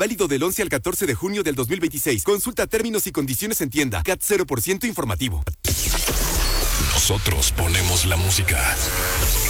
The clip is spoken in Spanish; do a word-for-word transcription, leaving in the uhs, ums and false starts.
Válido del once al catorce de junio del dos mil veintiséis. Consulta términos y condiciones en tienda. C A T cero por ciento informativo. Nosotros ponemos la música.